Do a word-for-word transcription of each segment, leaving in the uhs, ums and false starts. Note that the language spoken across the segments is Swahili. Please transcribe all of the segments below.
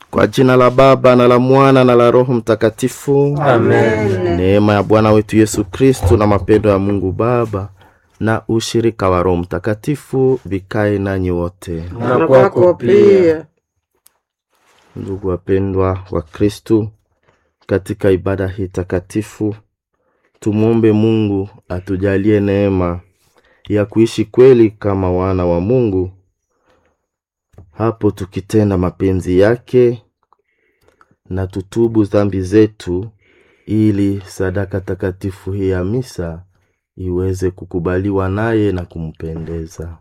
Kwa jina la Baba na la Mwana na la Roho Mtakatifu. Amen. Neema ya Bwana wetu Yesu Kristo na mapendo ya Mungu Baba na ushirika wa Roho Mtakatifu vikae nanyi wote. Na kwako pia. Ndugu wapendwa wa Kristo, katika ibada hii takatifu tumuombe Mungu atujalie neema ya kuishi kweli kama wana wa Mungu, hapo tukitenda mapenzi yake na tutubu dhambi zetu, ili sadaka takatifu hii ya misa iweze kukubaliwa naye na kumpendeza.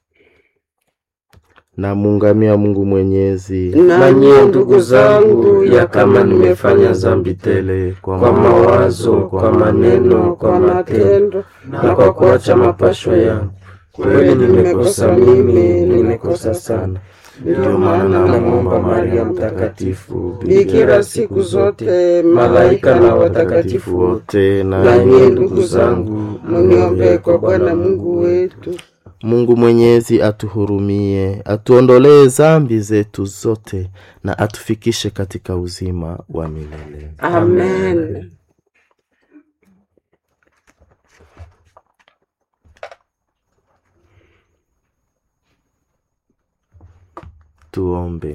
Na muungamia Mungu Mwenyezi, na nyie ndugu zangu, ya kama nimefanya dhambi tele kwa mawazo, kwa maneno, kwa matendo na kwa kuacha mapasho yangu, kweli nimekosa mimi, nimekosa sana. Ndio maana namuomba Maria Mtakatifu, bikira siku zote, malaika na watakatifu wote, na nyie ndugu zangu, mniombee kwa Bwana Mungu wetu. Mungu Mwenyezi atuhurumie, atuondolee dhambi zetu zote na atufikishe katika uzima wa milele. Amen. Tuombe.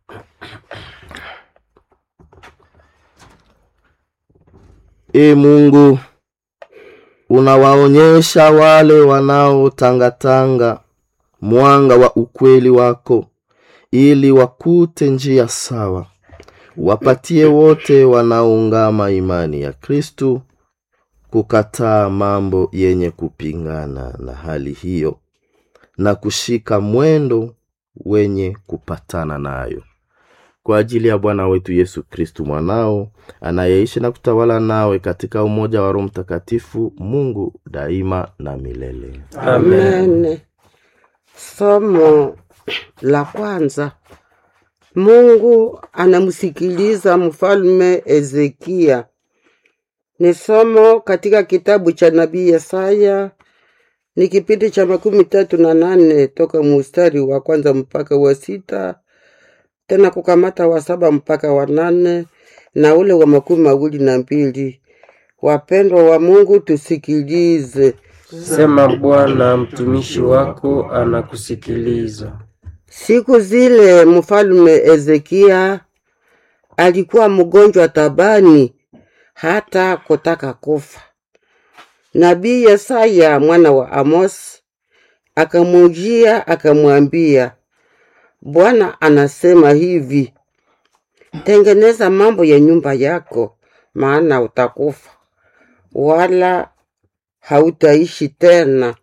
E Mungu, unawaonyesha wale wanaotangatanga mwanga wa ukweli wako, ili wakute njia sawa. Wapatie wote wanaoungama imani ya Kristo kukataa mambo yenye kupingana na hali hiyo, na kushika mwendo wenye kupatana nayo. Kwa ajili ya Bwana wetu Yesu Kristo mwanao, anayeishi na kutawala nawe katika umoja wa Roho Mtakatifu, Mungu daima na milele. Amen. Somo la kwanza. Mungu anamsikiliza mfalme Ezekia. Ni somo katika kitabu cha nabii Yesaya, ni kipindi cha makumi tatu na nane toka mstari wa kwanza mpaka wa sita, tena kukamata wa saba mpaka wa nane, na ule wa makumi mawili na mbili. Wapendwa wa Mungu, tusikilize. Sema Bwana, mtumishi wako anakusikiliza. Siku zile mfalme Ezekia alikuwa mgonjwa tabani hata kutaka kufa. Nabii Yesaya mwana wa Amos akamujia akamwambia, Bwana anasema hivi, tengeneza mambo ya nyumba yako, maana utakufa wala hautaishi tena.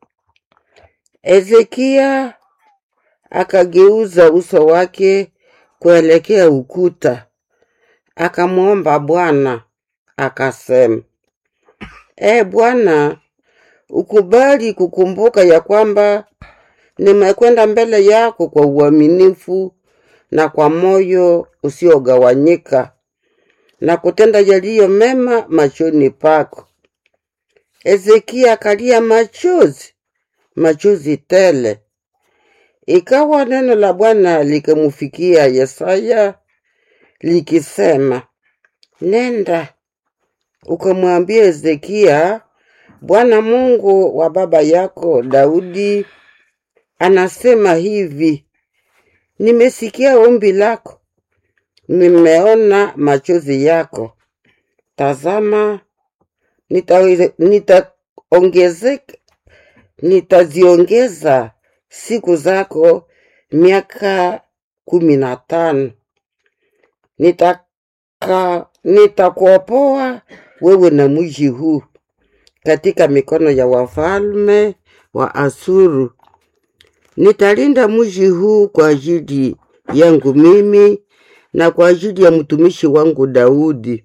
Ezekia akageuza uso wake kuelekea ukuta, akamwomba Bwana, akasema, E Bwana, ukubali kukumbuka ya kwamba nimekwenda mbele yako kwa uaminifu na kwa moyo usiogawanyika, na kutenda yaliyo mema machoni pako. Ezekia akalia machozi, machozi tele. Ikawa neno la Bwana likamfikia Yesaya likisema, nenda ukamwambia Ezekia, Bwana Mungu wa baba yako Daudi anasema hivi, nimesikia ombi lako, nimeona machozi yako. Tazama, nitaongezeka, nitaziongeza siku zako miaka kumi na tano. Nitaka nitakuopoa wewe na mji huu katika mikono ya wafalme wa Asuru. Nitalinda mji huu kwa ajili yangu mimi na kwa ajili ya mtumishi wangu Daudi.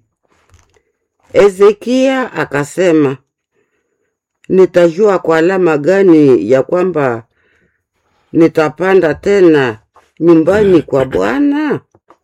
Ezekia akasema, nitajua kwa alama gani ya kwamba nitapanda tena nyumbani kwa Bwana?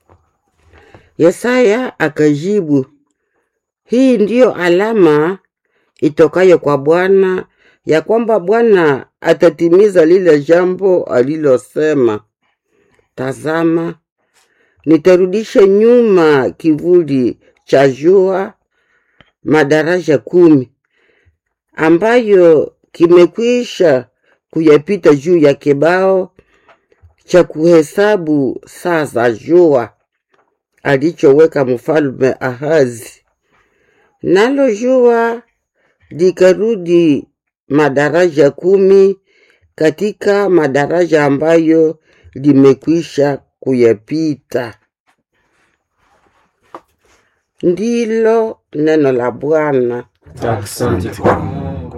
Yesaya akajibu, hii ndiyo alama itokayo kwa Bwana, ya kwamba Bwana atatimiza lile jambo alilosema. Tazama, nitarudisha nyuma kivuli cha jua madaraja kumi ambayo kimekwisha kuyapita juu ya kibao cha kuhesabu saa za jua alichoweka mfalme Ahazi. Nalo jua likarudi madaraja kumi katika madaraja ambayo limekwisha kuyapita. Ndilo neno la Bwana. Asante kwa Mungu.